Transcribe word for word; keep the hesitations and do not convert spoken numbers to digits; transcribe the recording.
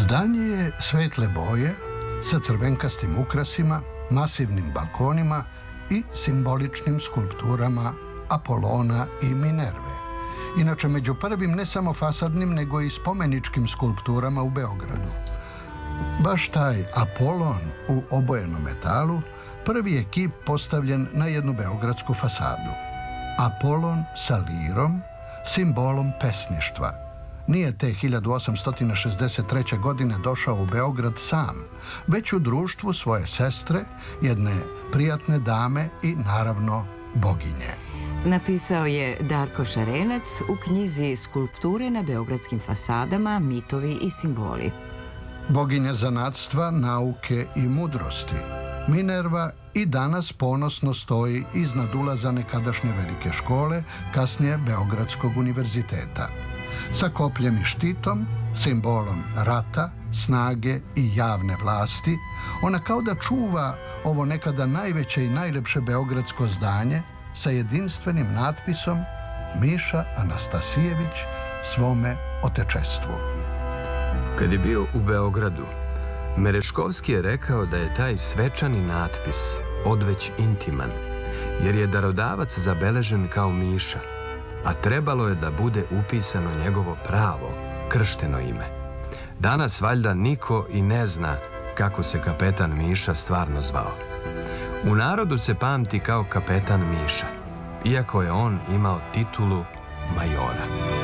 Zdanje je svetle boje sa crvenkastim ukrasima, masivnim balkonima i simboličnim skulpturama Apolona i Minerve. Inače, među prvim ne samo fasadnim, nego i spomeničkim skulpturama u Beogradu. Baš taj Apolon u obojenom metalu prvi je kip postavljen na jednu beogradsku fasadu. Apolon sa lirom, simbolom pesništva. Nije te hiljadu osamsto šezdeset treće. godine došao u Beograd sam, već u društvu svoje sestre, jedne prijatne dame i naravno boginje. Napisao je Darko Šarenac u knjizi Skulpture na beogradskim fasadama, mitovi i simboli. Boginja zanatstva, nauke i mudrosti, Minerva i danas ponosno stoji iznad ulaza nekadašnje velike škole, kasnije Beogradskog univerziteta. Sa kopljem i štitom, simbolom rata, snage i javne vlasti, ona kao da čuva ovo nekada najveće i najlepše beogradsko zdanje sa jedinstvenim natpisom Miša Anastasijević svome otečestvu. Kad je bio u Beogradu, Mereškovski je rekao da je taj svečani natpis odveć intiman, jer je darodavac zabeležen kao Miša, a trebalo je da bude upisano njegovo pravo, kršteno ime. Danas valjda niko i ne zna kako se kapetan Miša stvarno zvao. U narodu se pamti kao kapetan Miša, iako je on imao titulu majora.